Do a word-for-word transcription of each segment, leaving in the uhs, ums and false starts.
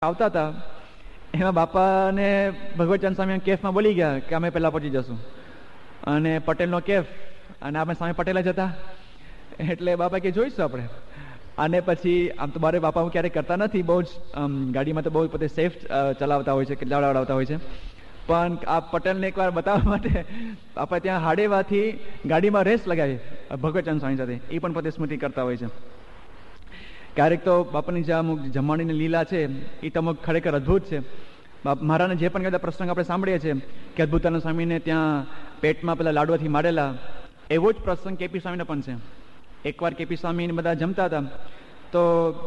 આવતા હતા એમાં બાપાને ભગવતચંદ સ્વામી કેફમાં બોલી ગયા કે અમે પહેલાં પહોંચી જશું, અને પટેલનો કેફ અને આપણે સામે પટેલ જ હતા એટલે બાપા કે જોઈશું આપણે. અને પછી આમ તો મારે બાપા હું ક્યારેય કરતા નથી, બહુ જ ગાડીમાં તો બહુ પોતે સેફ ચલાવતા હોય છે, કેટલા ઉડાવતા હોય છે, પણ આ પટેલને એકવાર બતાવવા માટે આપણે ત્યાં હાડેવાથી ગાડીમાં રેસ લગાવી ભગવતચંદ સ્વામી સાથે, એ પણ પોતે સ્મૃતિ કરતા હોય છે. ક્યારેક તો બાપાની જે અમુક જમવાણીની લીલા છે એ તો અમુક ખરેખર અદ્ભુત છે. મારાને જે પણ કહેતા પ્રસંગ આપણે સાંભળીએ છીએ કે અદ્ભુતાનંદ સ્વામીને ત્યાં પેટમાં પેલા લાડવાથી મારેલા, એવો જ પ્રસંગ કેપી સ્વામીનો પણ છે. એકવાર કેપી સ્વામીને બધા જમતા હતા તો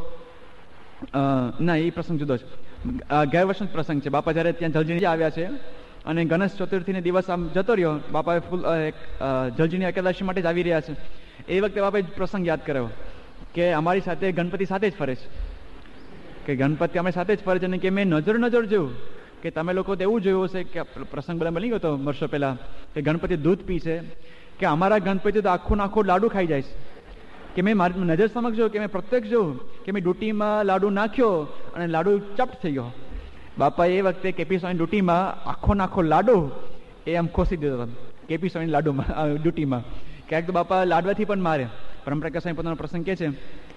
ના એ પ્રસંગ જુદો છે, ગયા વર્ષનો પ્રસંગ છે. બાપા જ્યારે ત્યાં જલજીની આવ્યા છે અને ગણેશ ચતુર્થીને દિવસ આમ જતો રહ્યો, બાપાએ ફૂલ જલજીની એકાદશી માટે જ આવી રહ્યા છે. એ વખતે બાપાએ પ્રસંગ યાદ કર્યો કે અમારી સાથે ગણપતિ સાથે જ ફરે છે, કે ગણપતિ અમારી સાથે જ ફરે છે, અને કે મેં નજર નજર જોયું કે તમે લોકો તો એવું જોયું હશે કે પ્રસંગ બધા બની ગયો હતો વર્ષો પહેલા કે ગણપતિ દૂધ પી છે, કે અમારા ગણપતિ તો આખું આખું લાડુ ખાઈ જાય છે. કે મેં મારી નજર સમક્ષ જોયું, કે મેં પ્રત્યક્ષ જોયું કે મેં ડૂટીમાં લાડુ નાખ્યો અને લાડુ ચપટ થઈ ગયો. બાપા એ વખતે કેપી સ્વામી ડૂટીમાં આખો નાખો લાડુ એ આમ ખોસી દીધો હતો કેપી સ્વામી લાડુમાં ડૂટીમાં. ક્યાંક તો બાપા લાડવાથી પણ મારે. પરમપ્રકાશ સ્વામી પોતાનો પ્રસંગ કહે છે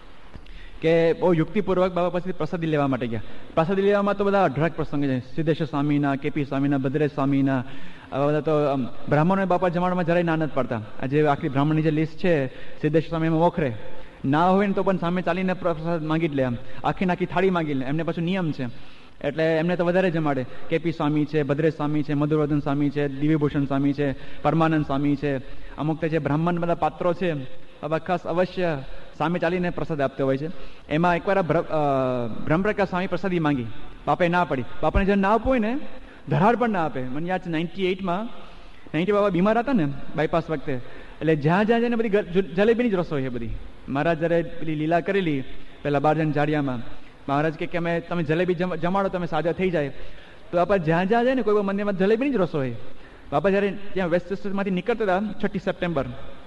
કે બહુ યુક્તિપૂર્વક બાબા પાસેથી પ્રસાદી લેવા માટે ગયા. પ્રસાદી લેવામાં તો બધા અઢળક પ્રસંગ છે, સિદ્ધેશ્વર સ્વામીના, કેપી સ્વામીના, ભદ્રેશ સ્વામીના, આવા બધા તો બ્રાહ્મણોને બાપા જમાડમાં જરાય ના નથી પડતા. આ જે આખી બ્રાહ્મણની જે લિસ્ટ છે સિદ્ધેશ્વર સ્વામી એમાં મોખરે ના હોય ને તો પણ સામે ચાલીને પ્રસાદ માંગી જ લે, આમ આખી નાખી થાળી માંગી લે, એમને પાછું નિયમ છે એટલે એમને તો વધારે જમાડે. કેપી સ્વામી છે, ભદ્રેશ સ્વામી છે, મધુરવર્ધન સ્વામી છે, દિવ્યભૂષણ સ્વામી છે, પરમાનંદ સ્વામી છે, અમુક જે બ્રાહ્મણ બધા પાત્રો છે હવે ખાસ અવશ્ય સામે ચાલીને પ્રસાદ આપતો હોય છે. એમાં એકવાર બ્રહ્મપ્રકાશ સ્વામી પ્રસાદી માંગી, બાપાએ ના પડી. બાપાને જ્યારે ના આપવું હોય ને ધરાડ પણ ના આપે. મને યાદ છે નાઇન્ટી એઇટમાં નાઇન્ટી બાબા બીમાર હતા ને બાયપાસ વખતે, એટલે જ્યાં જ્યાં જઈને બધી જલેબીની જ રસોઈ છે બધી. મહારાજ જ્યારે પેલી લીલા કરેલી પેલા બાર જણ જાડિયામાં, મહારાજ કે અમે તમે જલેબી જમાડો તમે સાજા થઈ જાય, તો બાપા જ્યાં જ્યાં જાય ને કોઈ મંદિરમાં જલેબીની જ રસોઈ. બાપા જ્યારે ત્યાં વેસ્ટચેસ્ટરમાંથી નીકળતા હતા છઠ્ઠી સપ્ટેમ્બર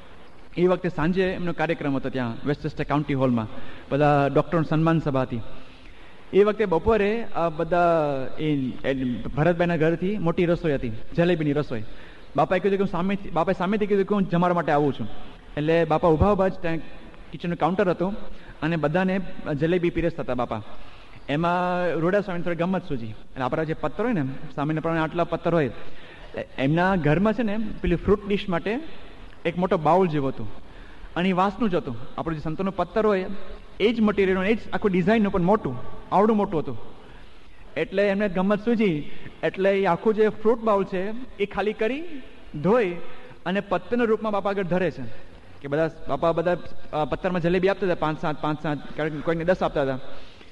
એ વખતે સાંજે એમનો કાર્યક્રમ હતો ત્યાં વેસ્ટચેસ્ટર કાઉન્ટી હોલમાં, બધા ડૉક્ટરોની સન્માન સભા હતી. એ વખતે બપોરે આ બધા એ ભરતભાઈના ઘરથી મોટી રસોઈ હતી, જલેબીની રસોઈ. બાપાએ કીધું કે હું સામેથી બાપાએ સામેથી કીધું કે હું જમાડવા માટે આવું છું. એટલે બાપા ઊભા ઊભા જ ત્યાં કિચનનું કાઉન્ટર હતું અને બધાને જલેબી પીરસતા હતા બાપા. એમાં રોડા સ્વામી થોડી ગમત સૂજી, એટલે આપણા જે પથ્થર હોય ને સામાન્ય પ્રમાણે આટલા પથ્થર હોય, એમના ઘરમાં છે ને પેલી ફ્રૂટ ડીશ માટે એક મોટો બાઉલ જેવું હતું અને એ વાંસનું જ હતું. આપણું જે સંતોનું પથ્થર હોય એ જ મટીરિયલ, એ જ આખું ડિઝાઇનનું પણ મોટું આવડું મોટું હતું. એટલે એમને ગમત સૂજી, એટલે એ આખું જે ફ્રૂટ બાઉલ છે એ ખાલી કરી ધોઈ અને પથ્થરના રૂપમાં બાપા આગળ ધરે છે. કે બધા બાપા બધા પથ્થરમાં જલેબી આપતા હતા, પાંચ સાત પાંચ સાત કોઈને દસ આપતા હતા.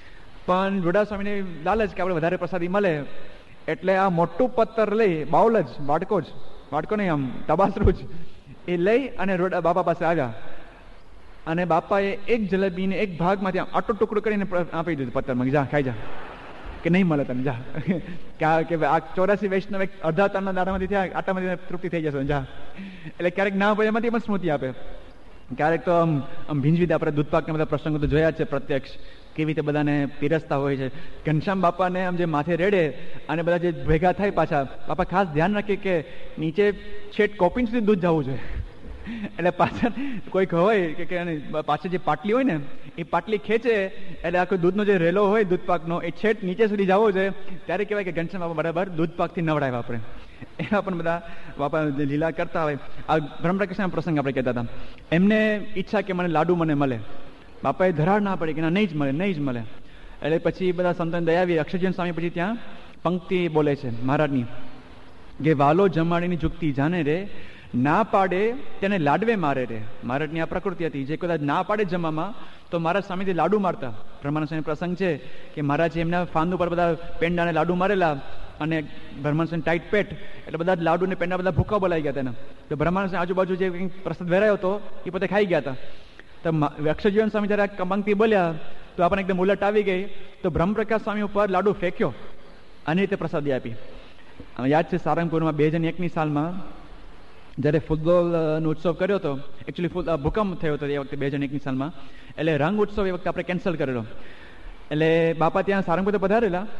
પણ રોડા સ્વામીની લાલચ કે આપણે વધારે પ્રસાદી મળે એટલે આ મોટું પથ્થર લઈ બાઉલ જ વાટકો જ વાટકો નહીં આમ તબાસરું જ એ લઈ અને રોડા બાપા પાસે આવ્યા અને બાપાએ એક જલેબીને એક ભાગમાંથી આટલું ટુકડું કરીને આપી દીધું પથ્થરમાં, જા ખાઈ જા, કે નહીં મળે તને, જા કે આ ચોરાસી વૈષ્ણવ એક અડધા તનના દાડામાંથી થયા, આટામાંથી તૃપ્તિ થઈ જશે, જા. એટલે ક્યારેક ના હોય એમાંથી પણ સ્મૃતિ આપે. ક્યારેક તો આમ આમ ભીંજવી દે. આપણે દૂધપાકના બધા પ્રસંગો તો જોયા છે પ્રત્યક્ષ, કેવી રીતે બધાને પીરસતા હોય છે. ઘનશ્યામ બાપાને આમ જે માથે રેડે અને બધા જે ભેગા થાય પાછા, બાપા ખાસ ધ્યાન રાખે કે નીચે છેટ કોપીન સુધી દૂધ જવું જોઈએ. એટલે પાછળ કોઈક હોય કે પાછળ જે પાટલી હોય ને એ પાટલી ખેંચે એટલે આખો દૂધનો જે રેલો હોય દૂધપાકનો એ છેટ નીચે સુધી જવો જોઈએ. ત્યારે કહેવાય કે ઘનશ્યામ બાપા બરાબર દૂધપાકથી નવડાવ્યા આપણે. એવા પણ બધા બાપા લીલા કરતા હોય. આ બ્રહ્મપ્રકાશના પ્રસંગ આપણે કહેતા હતા. એમને ઈચ્છા કે મને લાડુ મને મળે, બાપાએ ધરાડ ના પડી કે ના નહીં જ મળે નહીં જ મળે. એટલે પછી બધા સંતોને દયા આવી. અક્ષરજન સ્વામી પછી ત્યાં પંક્તિ બોલે છે મહારાજની કે વાલો જમાડીની જુગતી જાને રે, ના પાડે તેને લાડવે મારે રે. મહારાજની આ પ્રકૃતિ હતી, જે કદાચ ના પાડે જમવામાં તો મહારાજ સ્વામીથી લાડુ મારતા. બ્રહ્માનંદ સ્વામી પ્રસંગ છે કે મહારાજ એમના ફાંદ ઉપર બધા પેંડાને લાડુ મારેલા અને બ્રહ્માનંદ સ્વામી ટાઈટ પેટ એટલે બધા લાડુ ને પેંડા બધા ભૂખા બોલાઈ ગયા હતા. તો બ્રહ્માનંદ સ્વામી આજુબાજુ જે પ્રસાદ વેરાયો હતો એ પોતે ખાઈ ગયા હતા. તો અક્ષરજીવન સ્વામી જયારે પંક્તિ બોલ્યા તો આપણને એકદમ ઉલટ આવી ગઈ. તો બ્રહ્મપ્રકાશ સ્વામી ઉપર લાડુ ફેંક્યો અને રીતે પ્રસાદી આપી. યાદ છે સારંગપુરમાં બે હજાર એકની સાલમાં જ્યારે ફૂટબોલનો ઉત્સવ કર્યો હતો, એકચ્યુઅલી ભૂકંપ થયો હતો એ વખતે બે હજાર એકની સાલમાં, એટલે રંગ ઉત્સવ એ વખતે આપણે કેન્સલ કરેલો. એટલે બાપા ત્યાં સારંગપુર પધારેલા